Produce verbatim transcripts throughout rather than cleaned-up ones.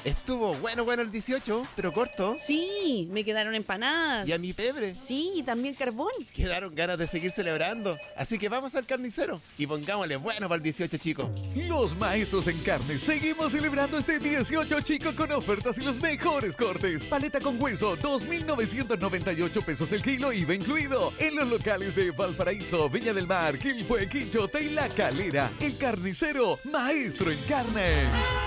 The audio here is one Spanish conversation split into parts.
Estuvo bueno, bueno el dieciocho, pero corto. Sí, me quedaron empanadas. Y a mi pebre. Sí, y también carbón. Quedaron ganas de seguir celebrando. Así que vamos al carnicero y pongámosle bueno para el dieciocho, chicos. Los maestros en carne seguimos celebrando este dieciocho, chico, con ofertas y los mejores cortes. Paleta con hueso, dos mil novecientos noventa y ocho pesos el kilo, I V A incluido. En los locales de Valparaíso, Viña del Mar, Quilpué, Quinchota y La Calera. El carnicero, maestro en carnes.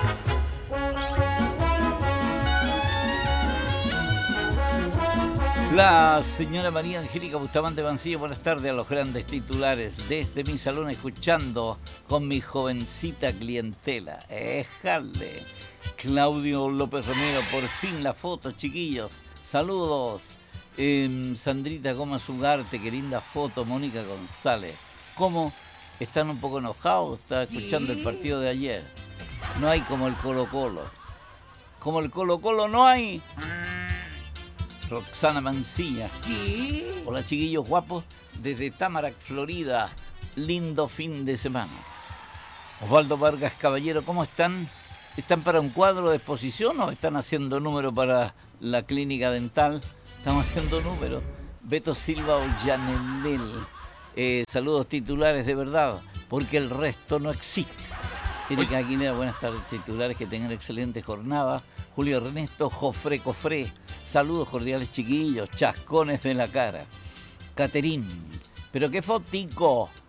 La señora María Angélica Bustamante Mancilla, buenas tardes a los grandes titulares. Desde mi salón escuchando con mi jovencita clientela. ¡Éjale! Claudio López Romero, por fin la foto, chiquillos. Saludos. Eh, Sandrita Gómez Ugarte, qué linda foto. Mónica González. ¿Cómo? ¿Están un poco enojados? Está escuchando el partido de ayer. No hay como el Colo Colo. Como el Colo Colo no hay. Roxana Mancilla. ¿Qué? Hola, chiquillos guapos, desde Tamarack, Florida. Lindo fin de semana. Osvaldo Vargas Caballero, ¿cómo están? ¿Están para un cuadro de exposición o están haciendo número para la clínica dental? Estamos haciendo número. Beto Silva Ollanelel. Eh, saludos titulares de verdad, porque el resto no existe. Erika Aguilera, buenas tardes titulares, que tengan excelente jornada. Julio Ernesto Jofre Cofré, saludos cordiales chiquillos, chascones de la cara. Caterín, pero qué fotico,